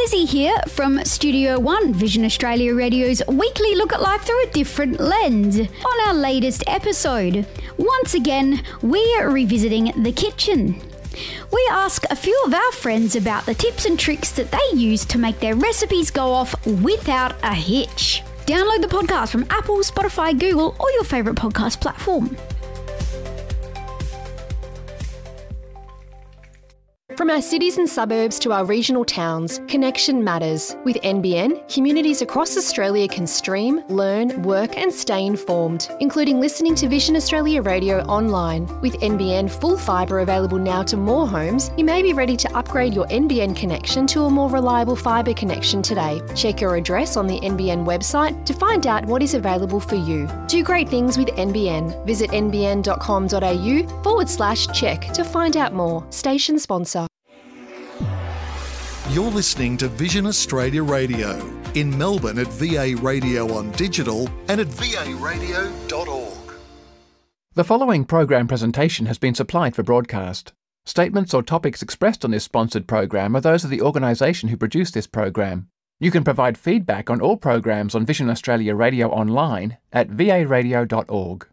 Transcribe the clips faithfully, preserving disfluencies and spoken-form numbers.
Lizzie here from Studio One, Vision Australia Radio's weekly look at life through a different lens. On our latest episode, once again, we're revisiting the kitchen. We ask a few of our friends about the tips and tricks that they use to make their recipes go off without a hitch. Download the podcast from Apple, Spotify, Google, or your favourite podcast platform. From our cities and suburbs to our regional towns, connection matters. With N B N, communities across Australia can stream, learn, work and stay informed, including listening to Vision Australia Radio online. With N B N full fibre available now to more homes, you may be ready to upgrade your N B N connection to a more reliable fibre connection today. Check your address on the N B N website to find out what is available for you. Do great things with N B N. Visit nbn.com.au forward slash check to find out more. Station sponsor. You're listening to Vision Australia Radio in Melbourne at V A Radio on digital and at v a radio dot org. The following program presentation has been supplied for broadcast. Statements or topics expressed on this sponsored program are those of the organisation who produced this program. You can provide feedback on all programs on Vision Australia Radio online at v a radio dot org.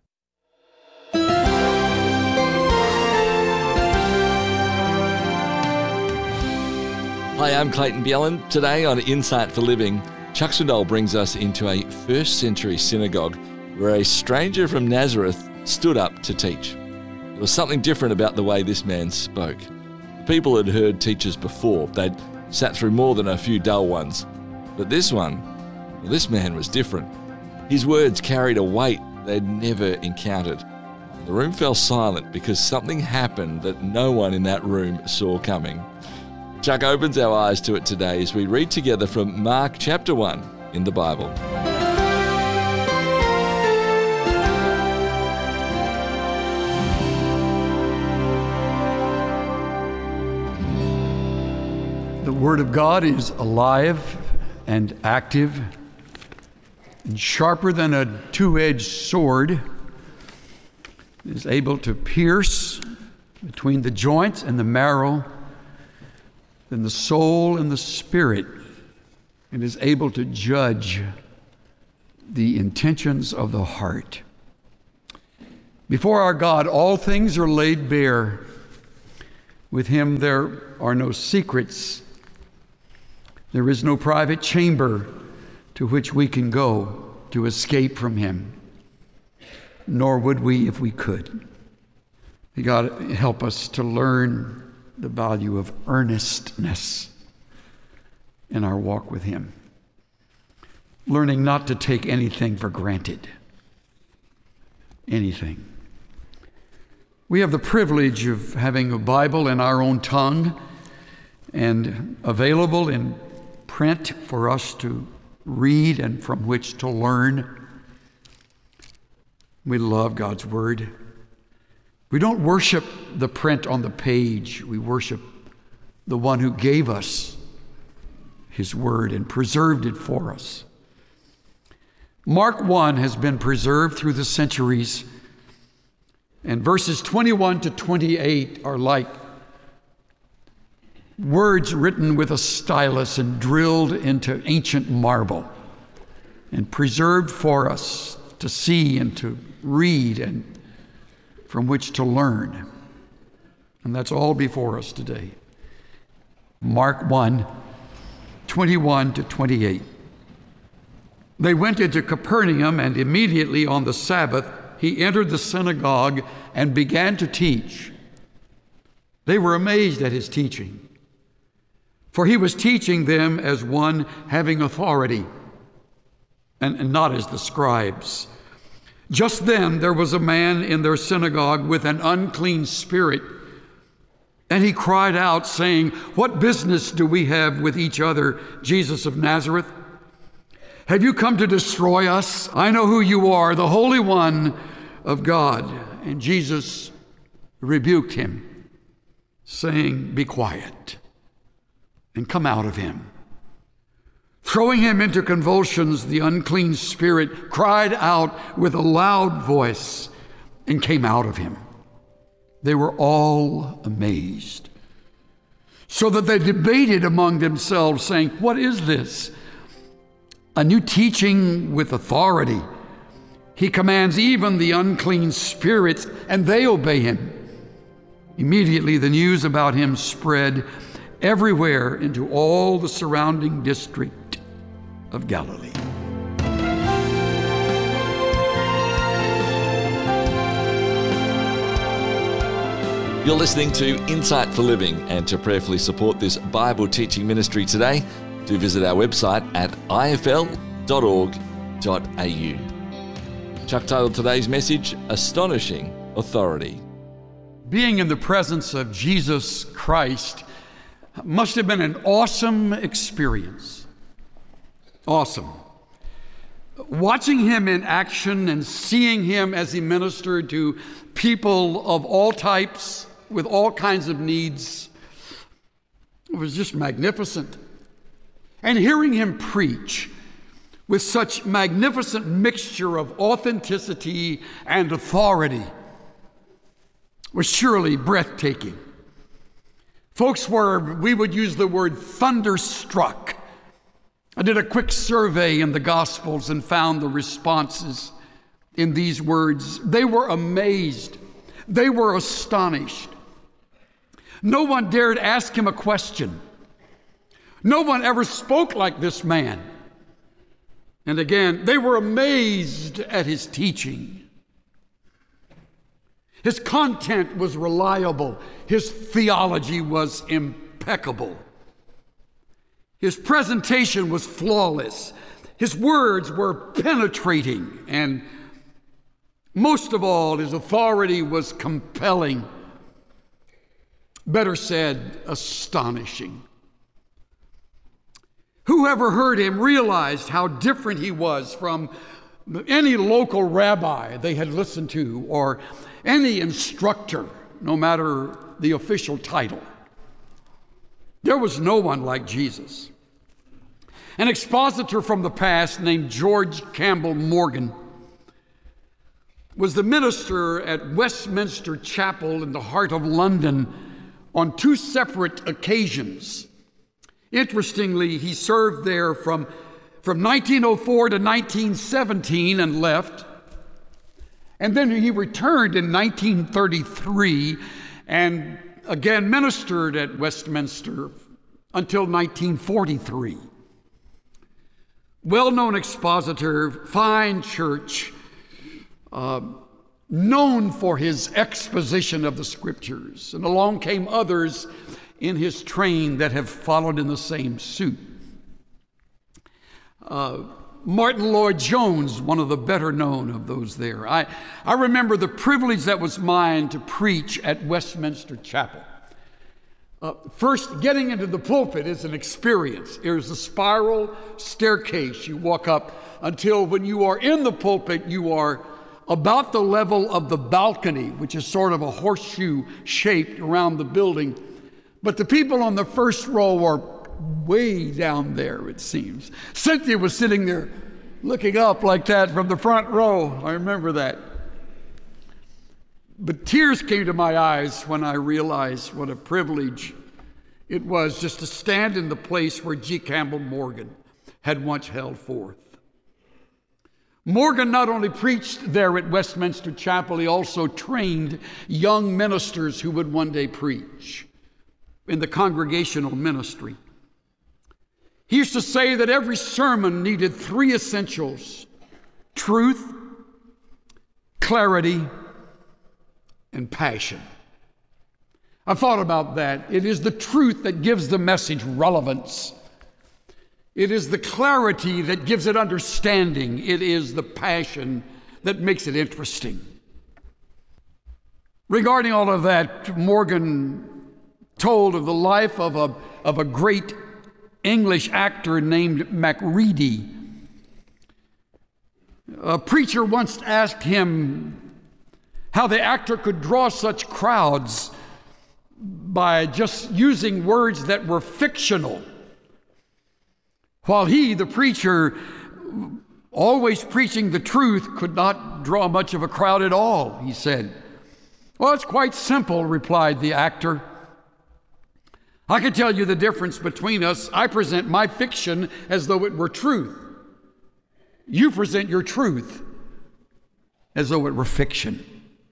Hi, I'm Clayton Bjelland. Today on Insight for Living, Chuck Swindoll brings us into a first century synagogue where a stranger from Nazareth stood up to teach. There was something different about the way this man spoke. People had heard teachers before. They'd sat through more than a few dull ones. But this one, well, this man was different. His words carried a weight they'd never encountered. The room fell silent because something happened that no one in that room saw coming. Chuck opens our eyes to it today as we read together from Mark chapter one in the Bible. The Word of God is alive and active and sharper than a two-edged sword. It is able to pierce between the joints and the marrow, and the soul and the spirit, and is able to judge the intentions of the heart. Before our God, all things are laid bare. With him there are no secrets. There is no private chamber to which we can go to escape from him, nor would we if we could. May God help us to learn the value of earnestness in our walk with him. Learning not to take anything for granted. Anything. We have the privilege of having a Bible in our own tongue and available in print for us to read and from which to learn. We love God's Word. We don't worship the print on the page. We worship the one who gave us his word and preserved it for us. Mark one has been preserved through the centuries, and verses twenty-one to twenty-eight are like words written with a stylus and drilled into ancient marble and preserved for us to see and to read and from which to learn. And that's all before us today. Mark one, twenty-one to twenty-eight. They went into Capernaum, and immediately on the Sabbath he entered the synagogue and began to teach. They were amazed at his teaching, for he was teaching them as one having authority, and, and not as the scribes. Just then there was a man in their synagogue with an unclean spirit, and he cried out, saying, "What business do we have with each other, Jesus of Nazareth? Have you come to destroy us? I know who you are, the Holy One of God." And Jesus rebuked him, saying, "Be quiet and come out of him." Throwing him into convulsions, the unclean spirit cried out with a loud voice and came out of him. They were all amazed. so that they debated among themselves, saying, "What is this? A new teaching with authority. He commands even the unclean spirits, and they obey him." Immediately the news about him spread everywhere into all the surrounding district of Galilee. You're listening to Insight for Living, and to prayerfully support this Bible teaching ministry today, do visit our website at I F L dot org dot A U. Chuck titled today's message, Astonishing Authority. Being in the presence of Jesus Christ must have been an awesome experience. Awesome. Watching him in action and seeing him as he ministered to people of all types with all kinds of needs, it was just magnificent. And hearing him preach with such magnificent mixture of authenticity and authority was surely breathtaking. Folks were, we would use the word thunderstruck. I did a quick survey in the Gospels and found the responses in these words. They were amazed. They were astonished. No one dared ask him a question. No one ever spoke like this man. And again, they were amazed at his teaching. His content was reliable. His theology was impeccable. His presentation was flawless. His words were penetrating. And most of all, his authority was compelling. Better said, astonishing. Whoever heard him realized how different he was from any local rabbi they had listened to or any instructor, no matter the official title. There was no one like Jesus. An expositor from the past named George Campbell Morgan was the minister at Westminster Chapel in the heart of London on two separate occasions. Interestingly, he served there from, from nineteen oh four to nineteen seventeen and left. And then he returned in nineteen thirty-three and again ministered at Westminster until nineteen forty-three. Well-known expositor, fine church, uh, known for his exposition of the scriptures. And along came others in his train that have followed in the same suit. Uh, Martin Lloyd-Jones, one of the better known of those there. I, I remember the privilege that was mine to preach at Westminster Chapel. Uh, first, getting into the pulpit is an experience. There's a spiral staircase you walk up until when you are in the pulpit, you are about the level of the balcony, which is sort of a horseshoe shaped around the building. But the people on the first row are way down there, it seems. Cynthia was sitting there looking up like that from the front row. I remember that. But tears came to my eyes when I realized what a privilege it was just to stand in the place where G. Campbell Morgan had once held forth. Morgan not only preached there at Westminster Chapel, he also trained young ministers who would one day preach in the congregational ministry. He used to say that every sermon needed three essentials: truth, clarity, and passion. I thought about that. It is the truth that gives the message relevance. It is the clarity that gives it understanding. It is the passion that makes it interesting. Regarding all of that, Morgan told of the life of a, of a great English actor named Macready. A preacher once asked him how the actor could draw such crowds by just using words that were fictional, while he, the preacher, always preaching the truth, could not draw much of a crowd at all, he said. "Well, it's quite simple," replied the actor. I can tell you the difference between us. I present my fiction as though it were truth. You present your truth as though it were fiction.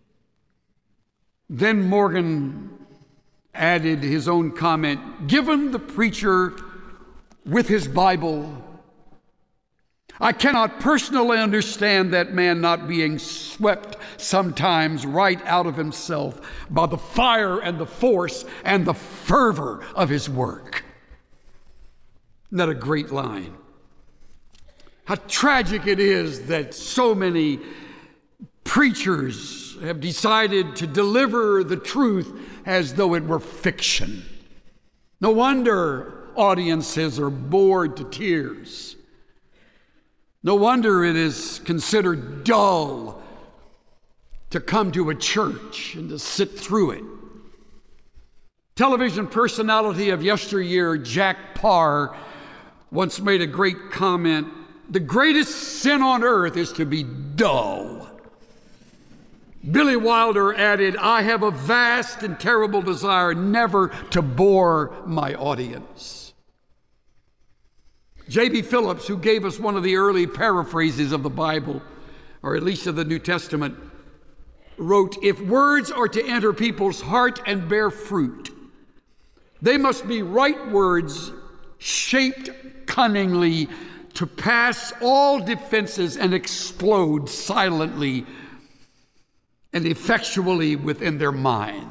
Then Morgan added his own comment, given the preacher with his Bible, I cannot personally understand that man not being swept sometimes right out of himself by the fire and the force and the fervor of his work. Isn't that a great line? How tragic it is that so many preachers have decided to deliver the truth as though it were fiction. No wonder audiences are bored to tears. No wonder it is considered dull to come to a church and to sit through it. Television personality of yesteryear, Jack Parr, once made a great comment. The greatest sin on earth is to be dull. Billy Wilder added, I have a vast and terrible desire never to bore my audience. J B Phillips, who gave us one of the early paraphrases of the Bible, or at least of the New Testament, wrote, if words are to enter people's heart and bear fruit, they must be right words shaped cunningly to pass all defenses and explode silently and effectually within their minds.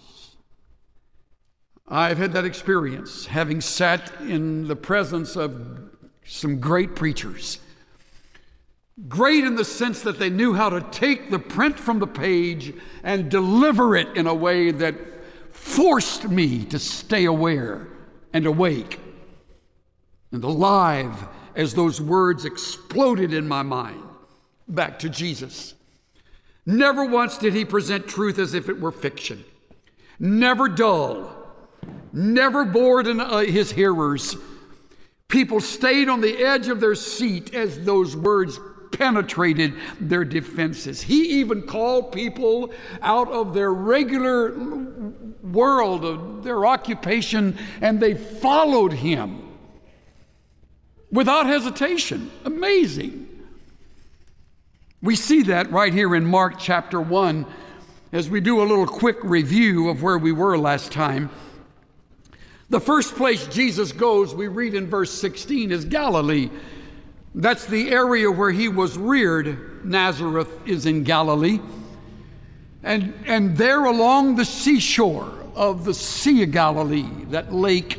I've had that experience, having sat in the presence of some great preachers. Great in the sense that they knew how to take the print from the page and deliver it in a way that forced me to stay aware and awake and alive as those words exploded in my mind back to Jesus. Never once did he present truth as if it were fiction. Never dull. Never bored in, uh, his hearers. People stayed on the edge of their seat as those words penetrated their defenses. He even called people out of their regular world, of their occupation, and they followed him without hesitation. Amazing. We see that right here in Mark chapter one as we do a little quick review of where we were last time. The first place Jesus goes, we read in verse sixteen, is Galilee. That's the area where he was reared. Nazareth is in Galilee. And, and there along the seashore of the Sea of Galilee, that lake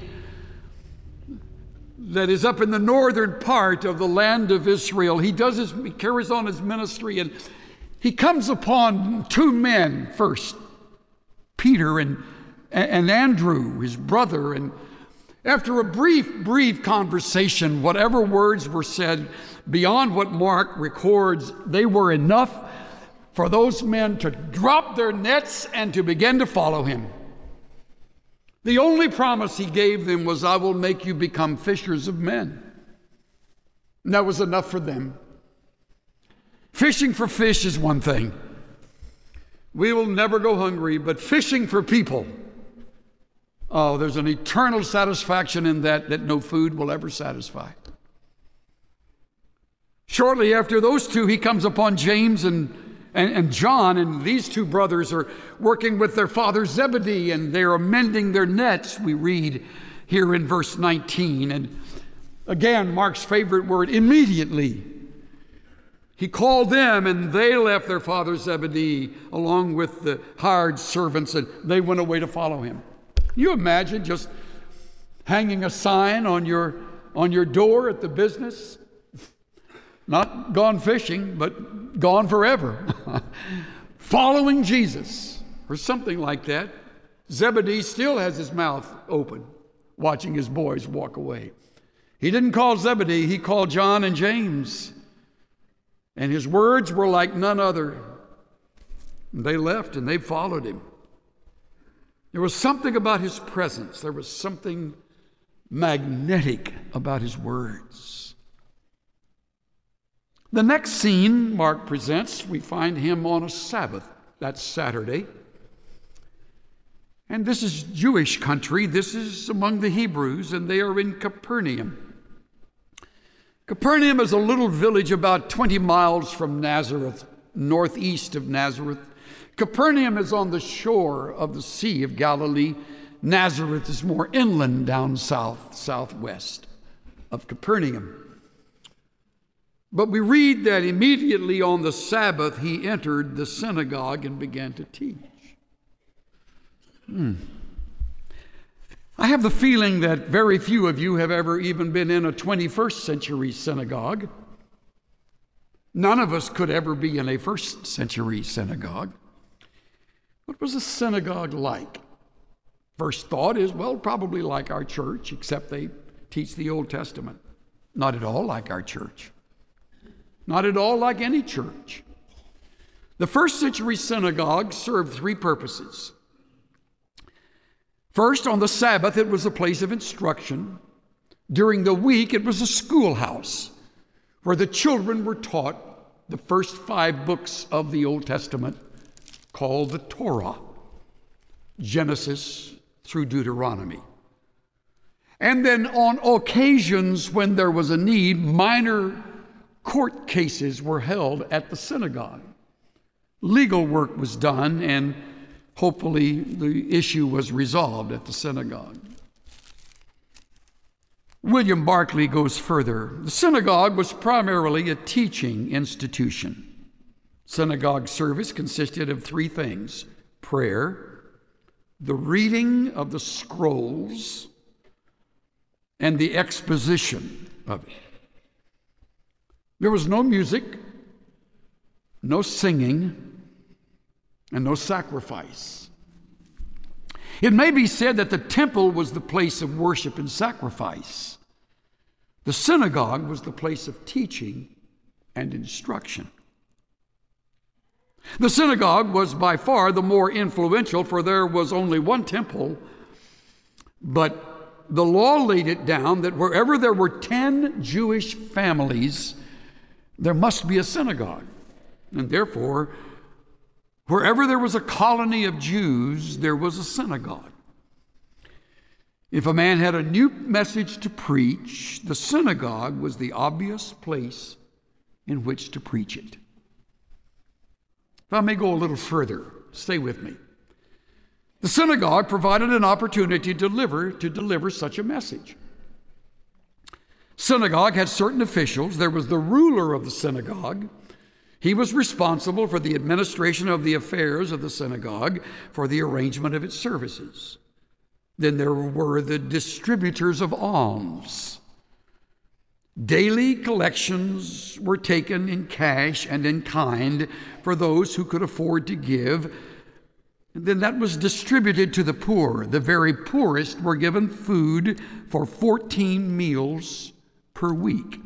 that is up in the northern part of the land of Israel, he does his, he carries on his ministry, and he comes upon two men first, Peter and, and Andrew, his brother. And after a brief, brief conversation, whatever words were said beyond what Mark records, they were enough for those men to drop their nets and to begin to follow him. The only promise he gave them was, I will make you become fishers of men. And that was enough for them. Fishing for fish is one thing. We will never go hungry, but fishing for people, oh, there's an eternal satisfaction in that that no food will ever satisfy. Shortly after those two, he comes upon James and And, and John, and these two brothers are working with their father Zebedee, and they're mending their nets, we read here in verse nineteen. And again, Mark's favorite word, immediately. He called them, and they left their father Zebedee along with the hired servants, and they went away to follow him. Can you imagine just hanging a sign on your, on your door at the business? Not gone fishing, but gone forever. Following Jesus, or something like that. Zebedee still has his mouth open, watching his boys walk away. He didn't call Zebedee, he called John and James. And his words were like none other. And they left and they followed him. There was something about his presence. There was something magnetic about his words. The next scene Mark presents, we find him on a Sabbath. That's Saturday. And this is Jewish country. This is among the Hebrews, and they are in Capernaum. Capernaum is a little village about twenty miles from Nazareth, northeast of Nazareth. Capernaum is on the shore of the Sea of Galilee. Nazareth is more inland down south, southwest of Capernaum. But we read that immediately on the Sabbath, he entered the synagogue and began to teach. Hmm. I have the feeling that very few of you have ever even been in a twenty-first century synagogue. None of us could ever be in a first century synagogue. What was a synagogue like? First thought is, well, probably like our church, except they teach the Old Testament. Not at all like our church. Not at all like any church. The first century synagogue served three purposes. First, on the Sabbath, it was a place of instruction. During the week, it was a schoolhouse where the children were taught the first five books of the Old Testament, called the Torah, Genesis through Deuteronomy. And then on occasions when there was a need, minor court cases were held at the synagogue. Legal work was done, and hopefully the issue was resolved at the synagogue. William Barclay goes further. The synagogue was primarily a teaching institution. Synagogue service consisted of three things: prayer, the reading of the scrolls, and the exposition of it. There was no music, no singing, and no sacrifice. It may be said that the temple was the place of worship and sacrifice. The synagogue was the place of teaching and instruction. The synagogue was by far the more influential, for there was only one temple, but the law laid it down that wherever there were ten Jewish families, there must be a synagogue. And therefore, wherever there was a colony of Jews, there was a synagogue. If a man had a new message to preach, the synagogue was the obvious place in which to preach it. If I may go a little further, stay with me. The synagogue provided an opportunity to deliver, to deliver such a message. Synagogue had certain officials. There was the ruler of the synagogue. He was responsible for the administration of the affairs of the synagogue, for the arrangement of its services. Then there were the distributors of alms. Daily collections were taken in cash and in kind for those who could afford to give. And then that was distributed to the poor. The very poorest were given food for fourteen meals per week.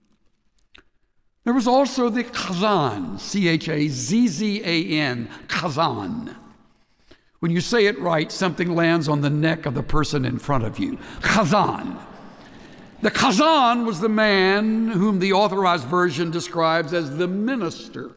There was also the chazan, C H A Z Z A N, chazan. When you say it right, something lands on the neck of the person in front of you. Chazan. The chazan was the man whom the Authorized Version describes as the minister.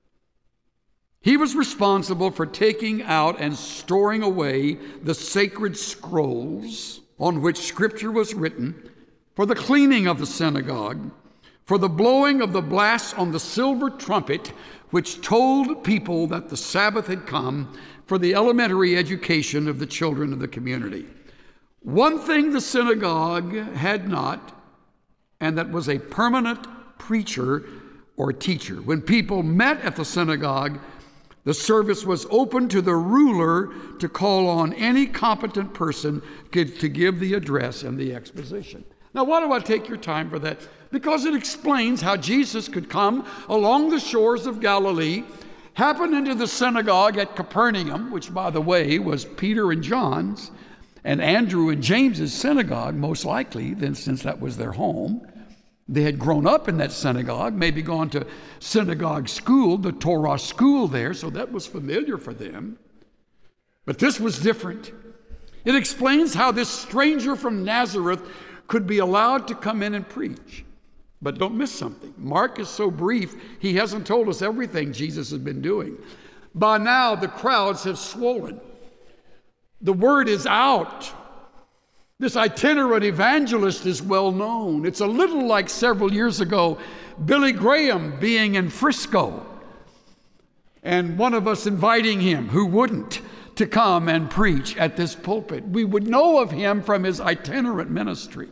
He was responsible for taking out and storing away the sacred scrolls on which Scripture was written, for the cleaning of the synagogue, for the blowing of the blasts on the silver trumpet, which told people that the Sabbath had come, for the elementary education of the children of the community. One thing the synagogue had not, and that was a permanent preacher or teacher. When people met at the synagogue, the service was open to the ruler to call on any competent person to give the address and the exposition. Now, why do I take your time for that? Because it explains how Jesus could come along the shores of Galilee, happen into the synagogue at Capernaum, which, by the way, was Peter and John's, and Andrew and James's synagogue, most likely, then, since that was their home. They had grown up in that synagogue, maybe gone to synagogue school, the Torah school there, so that was familiar for them. But this was different. It explains how this stranger from Nazareth could be allowed to come in and preach. But don't miss something. Mark is so brief, he hasn't told us everything Jesus has been doing. By now, the crowds have swollen. The word is out. This itinerant evangelist is well known. It's a little like several years ago, Billy Graham being in Frisco, and one of us inviting him, who wouldn't, to come and preach at this pulpit. We would know of him from his itinerant ministry.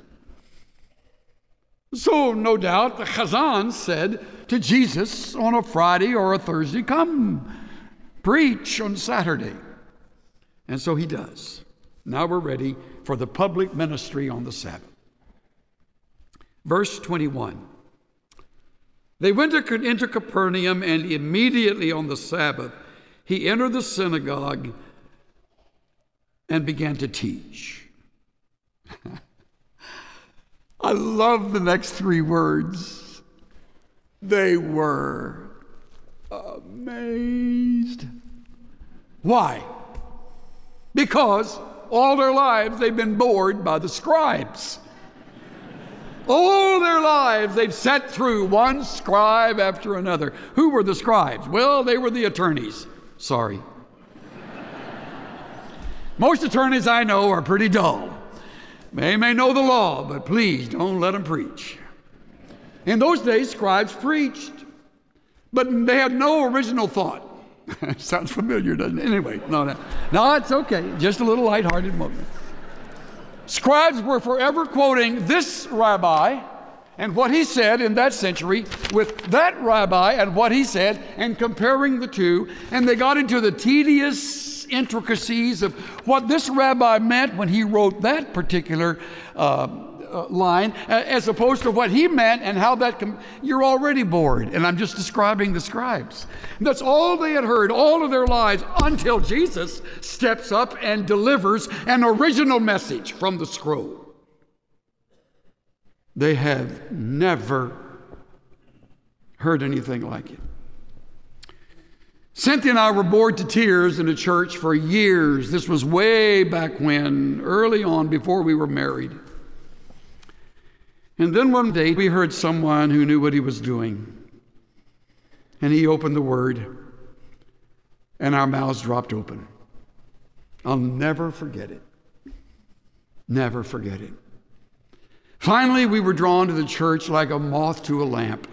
So, no doubt, the Chazan said to Jesus on a Friday or a Thursday, come preach on Saturday. And so he does. Now we're ready for the public ministry on the Sabbath. Verse twenty-one. They went into Capernaum, and immediately on the Sabbath, he entered the synagogue and began to teach. I love the next three words. They were amazed. Why? Because all their lives they've been bored by the scribes. All their lives they've sat through one scribe after another. Who were the scribes? Well, they were the attorneys. Sorry. Most attorneys I know are pretty dull. They may know the law, but please don't let them preach. In those days, scribes preached, but they had no original thought. Sounds familiar, doesn't it? Anyway, no, no, no, it's okay. Just a little lighthearted moment. Scribes were forever quoting this rabbi and what he said in that century with that rabbi and what he said, and comparing the two, and they got into the tedious intricacies of what this rabbi meant when he wrote that particular uh, uh, line, as opposed to what he meant and how that com- you're already bored, and I'm just describing the scribes. And that's all they had heard all of their lives, until Jesus steps up and delivers an original message from the scroll. They have never heard anything like it. Cynthia and I were bored to tears in a church for years. This was way back when, early on, before we were married. And then one day we heard someone who knew what he was doing. And he opened the Word, and our mouths dropped open. I'll never forget it. Never forget it. Finally, we were drawn to the church like a moth to a lamp.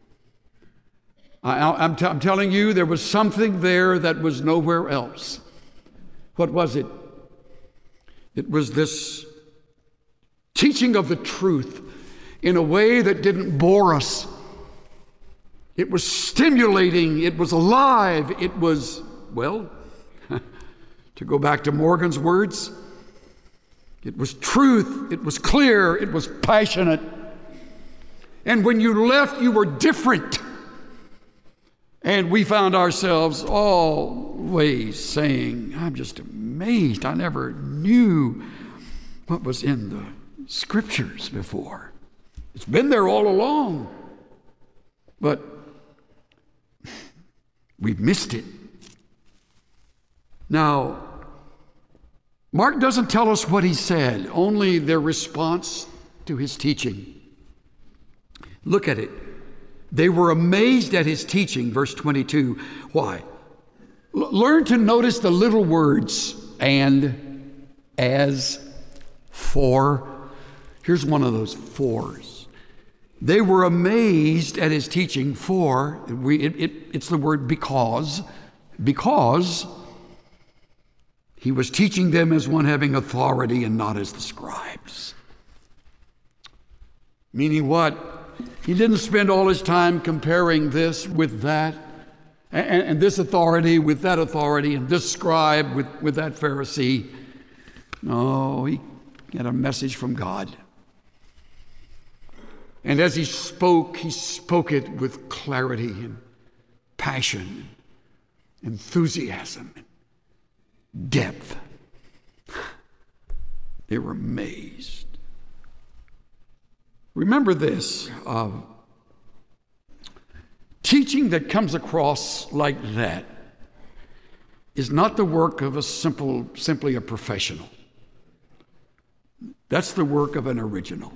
I, I'm, t- I'm telling you, there was something there that was nowhere else. What was it? It was this teaching of the truth in a way that didn't bore us. It was stimulating. It was alive. It was, well, to go back to Morgan's words, it was truth. It was clear. It was passionate. And when you left, you were different. And we found ourselves always saying, I'm just amazed. I never knew what was in the scriptures before. It's been there all along. But we've missed it. Now, Mark doesn't tell us what he said, only their response to his teaching. Look at it. They were amazed at his teaching, verse twenty-two. Why? L- learn to notice the little words, and, as, for. Here's one of those fors. They were amazed at his teaching, for, we, it, it, it's the word because, because he was teaching them as one having authority and not as the scribes. Meaning what? He didn't spend all his time comparing this with that, and, and this authority with that authority, and this scribe with, with that Pharisee. No, he had a message from God. And as he spoke, he spoke it with clarity and passion, and enthusiasm, and depth. They were amazed. Remember this, uh, teaching that comes across like that is not the work of a simple, simply a professional. That's the work of an original.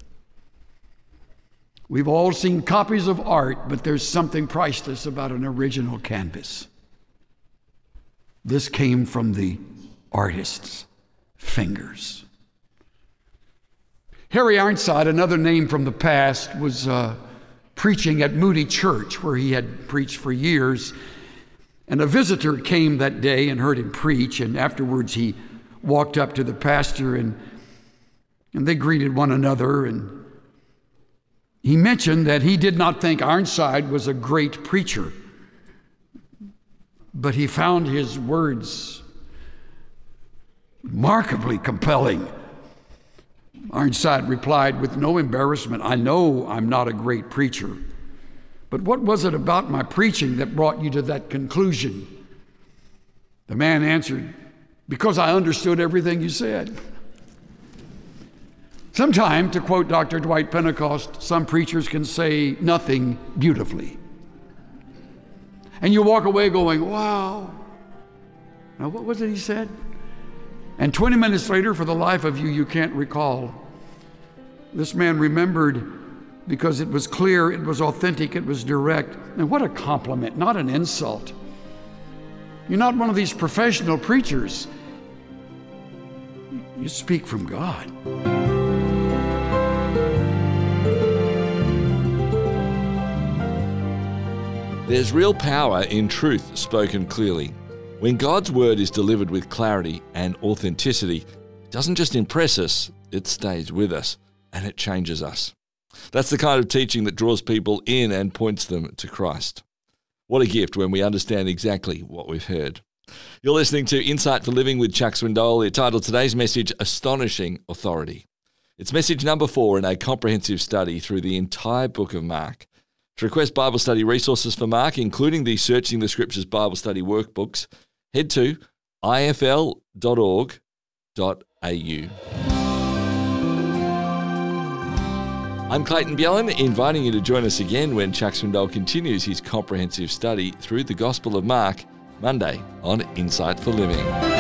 We've all seen copies of art, but there's something priceless about an original canvas. This came from the artist's fingers. Harry Ironside, another name from the past, was uh, preaching at Moody Church, where he had preached for years. And a visitor came that day and heard him preach, and afterwards he walked up to the pastor, and, and they greeted one another. And he mentioned that he did not think Ironside was a great preacher, but he found his words remarkably compelling. Ironside replied with no embarrassment, "I know I'm not a great preacher, but what was it about my preaching that brought you to that conclusion?" The man answered, "Because I understood everything you said." Sometime, to quote Doctor Dwight Pentecost, some preachers can say nothing beautifully. And you walk away going, "Wow." Now, what was it he said? And twenty minutes later, for the life of you, you can't recall. This man remembered because it was clear, it was authentic, it was direct. And what a compliment, not an insult. You're not one of these professional preachers. You speak from God. There's real power in truth spoken clearly. When God's word is delivered with clarity and authenticity, it doesn't just impress us, it stays with us and it changes us. That's the kind of teaching that draws people in and points them to Christ. What a gift when we understand exactly what we've heard. You're listening to Insight for Living with Chuck Swindoll. Titled today's message, Astonishing Authority. It's message number four in a comprehensive study through the entire book of Mark. To request Bible study resources for Mark, including the Searching the Scriptures Bible study workbooks, head to I F L dot org dot A U. I'm Clayton Bjelland, inviting you to join us again when Chuck Swindoll continues his comprehensive study through the Gospel of Mark, Monday on Insight for Living.